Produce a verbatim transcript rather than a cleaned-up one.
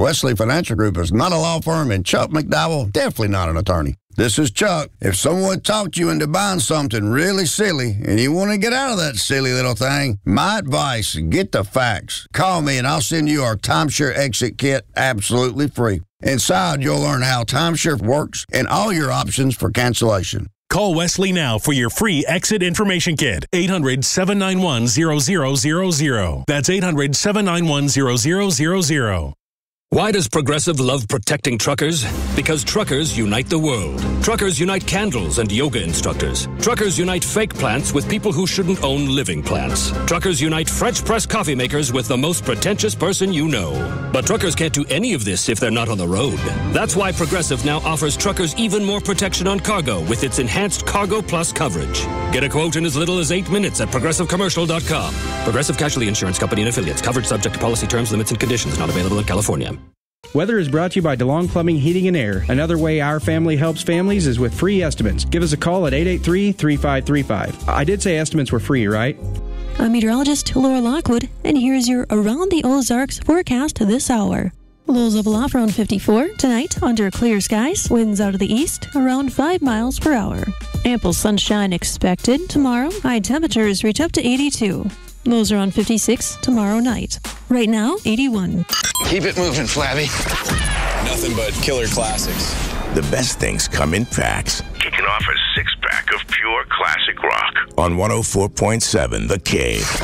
Wesley Financial Group is not a law firm, and Chuck McDowell, definitely not an attorney. This is Chuck. If someone talked you into buying something really silly and you want to get out of that silly little thing, my advice, get the facts. Call me and I'll send you our Timeshare Exit Kit absolutely free. Inside, you'll learn how timeshare works and all your options for cancellation. Call Wesley now for your free exit information kit. eight hundred, seven nine one, zero zero zero zero. That's eight hundred, seven nine one, zero zero zero zero. Why does Progressive love protecting truckers? Because truckers unite the world. Truckers unite candles and yoga instructors. Truckers unite fake plants with people who shouldn't own living plants. Truckers unite French press coffee makers with the most pretentious person you know. But truckers can't do any of this if they're not on the road. That's why Progressive now offers truckers even more protection on cargo with its enhanced Cargo Plus coverage. Get a quote in as little as eight minutes at progressive commercial dot com. Progressive Casualty Insurance Company and Affiliates. Coverage subject to policy terms, limits, and conditions. Not available in California. Weather is brought to you by DeLong Plumbing, Heating, and Air. Another way our family helps families is with free estimates. Give us a call at eight eight three, three five three five. I did say estimates were free, right? I'm meteorologist Laura Lockwood, and here's your Around the Ozarks forecast this hour. Lows of aloft around fifty-four. Tonight, under clear skies, winds out of the east around five miles per hour. Ample sunshine expected. Tomorrow, high temperatures reach up to eighty-two. Lows around fifty-six tomorrow night. Right now, eighty-one. Keep it moving, Flabby. Nothing but killer classics. The best things come in packs. Kicking off a six-pack of pure classic rock. On one oh four point seven The Cave.